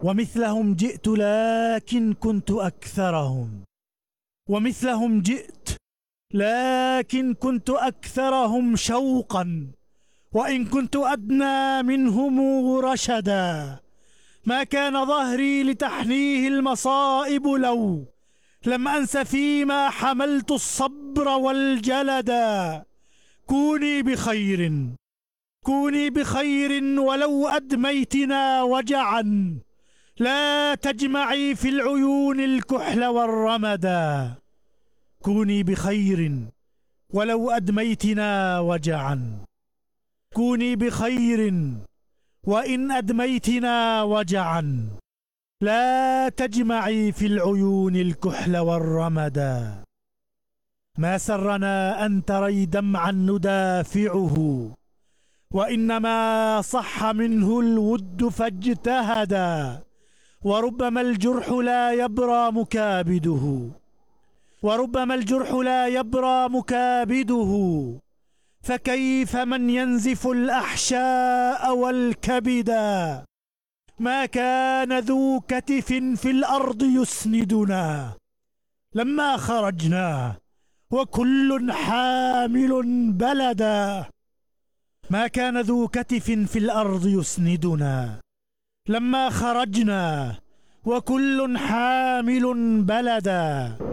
ومثلهم جئت لكن كنت أكثرهم، ومثلهم جئت لكن كنت أكثرهم شوقا، وإن كنت أدنى منهم رشدا. ما كان ظهري لتحنيه المصائب لو لم أنس فيما حملت الصبر والجلدا. كوني بخير، كوني بخير ولو أدميتنا وجعا، لا تجمعي في العيون الكحل والرمدا. كوني بخير ولو أدميتنا وجعا، كوني بخير وإن أدميتنا وجعا، لا تجمعي في العيون الكحل والرمدا. ما سرنا أن تري دمعا ندافعه، وإنما صح منه الود فاجتهدا. وربما الجرح لا يبرى مكابده، وربما الجرح لا يبرى مكابده، فكيف من ينزف الأحشاء والكبدا. ما كان ذو كتف في الأرض يسندنا لما خرجنا وكل حامل بلدا. ما كان ذو كتف في الأرض يسندنا لما خرجنا وكل حامل بلدا.